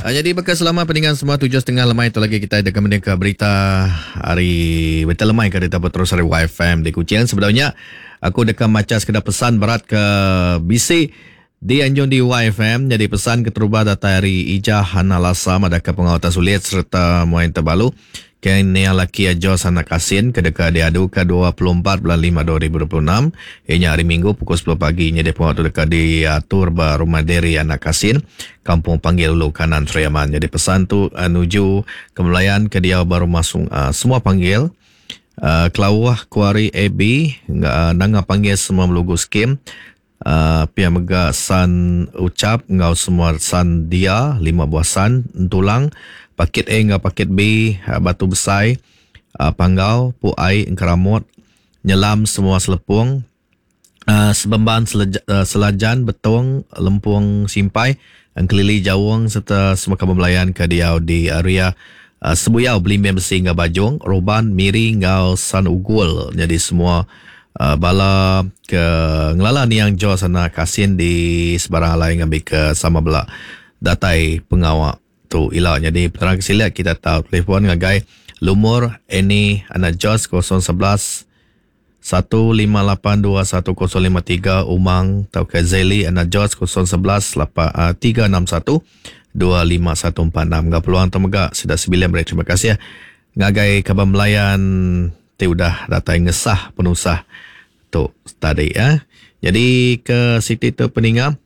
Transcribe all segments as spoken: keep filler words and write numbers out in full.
Uh, jadi bekas selama peningan semua tujuh setengah lemai itu lagi kita ada kemudian ke berita hari berita lemai ke berita terus hari Y F M di Kuching. Sebenarnya aku dekat macam sekedar pesan berat ke B C di anjung di Y F M. Jadi pesan keterubah data hari Ijah Hana Lasam ada ke pengawatan sulit serta muain terbalu Kenya laki Ajos anak Kasin kedeka diadu ke dua puluh empat bulan lima dua ribu dua puluh enam. Ianya hari Minggu pukul sepuluh pagi. Jadi pengawatan dekat diatur ba Rumah Deri anak Kasin Kampung Panggil Ulu Kanan Triaman. Jadi pesan tu menuju kemelayan ke dia baru masuk uh, semua panggil uh, Kelawah Kuari A B uh, nanga panggil semua melugu skim uh, pia mega san ucap ngau semua san dia lima buah san tulang paket A ngau paket B uh, batu besai uh, panggau pu ai keramot nyelam semua selepung uh, sebemban seleja, uh, selajan betong lempung simpai kelili jawang serta semua kabar melayan ke dia di area uh, sebuyau belimbing besi ngau bajong roban miri ngau san ugul. Jadi semua uh, bala ke ngelala ni yang jo sana Kasin di sebarang lain ngambil ke sama bela datai pengawak tu ilah. Jadi penerang kesilat kita tahu telefon ngagai lumur ini anak Jos kosong sebelas satu lima lapan dua satu kosong lima tiga umang tau ke Zeli anak Jos kosong sebelas tiga enam satu dua lima satu empat enam. Gak peluang temega sudah sembilan beri terima kasih ya. Ngagai kabar melayan ti udah datai ngesah penusah tu tadi ya. Jadi ke Siti tu peningam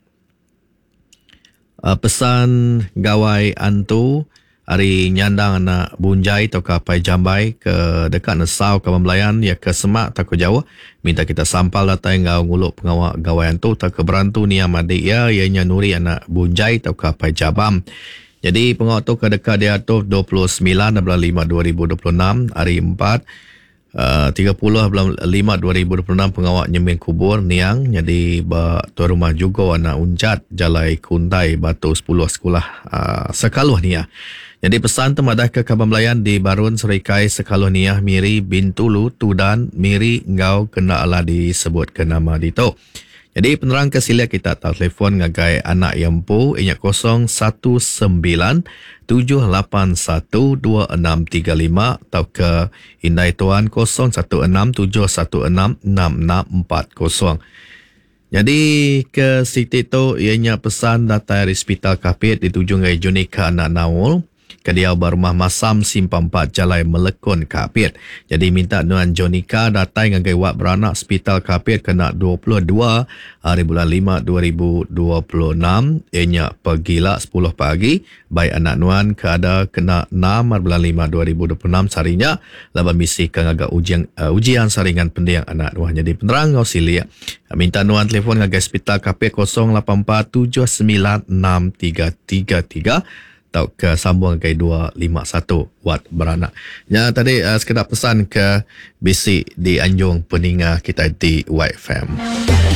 Uh, pesan gawai antu hari nyandang anak bunjai atau kapai jambai ke dekat nesau ke Melayan ya ke semak tak ke Jawa minta kita sampal data yang ngau nguluk pengawak gawai antu tak ke berantu ni amadi ya ianya nuri anak bunjai atau kapai jabam. Jadi pengawak tu ke dekat dia tu dua puluh sembilan bulan lima dua ribu dua puluh enam hari empat Uh, tiga puluh bulan lima dua ribu dua puluh enam pengawak nyemin kubur niang. Jadi ba tuan rumah juga anak uncat jalai kuntai batu sepuluh sekolah uh, sekaluh niah. Jadi pesan temadah ke kabar melayan di Barun Serikai sekaluh niah miri bintulu tudan miri ngau kena ala disebut ke nama dito. Jadi penerang kesilia kita tahu telefon ngagai anak yampu inyak kosong satu sembilan tujuh lapan satu dua enam tiga lima atau ke indai tuan kosong satu enam tujuh satu enam enam enam empat kosong. Jadi ke Siti tu ianya pesan data dari Hospital Kapit dituju ngai Junika anak Naul ke dia barumah masam simpang empat jalai melekun Kapit. Jadi minta Nuan Jonika datai ngagai wak beranak Hospital Kapit kena dua puluh dua hari bulan lima dua ribu dua puluh enam ianya pergilah sepuluh pagi baik anak Nuan ke ada kena enam hari bulan lima dua ribu dua puluh enam sarinya laba misi ke ngagai ujian uh, ujian saringan pendiang anak Nuan. Jadi penerang ngau silia minta Nuan telefon ngagai Hospital Kapit kosong lapan empat tujuh sembilan enam tiga tiga tiga atau ke sambung ke dua lima satu watt beranak. Ya tadi uh, sekedar pesan ke basic di anjung peninga kita di Y F M.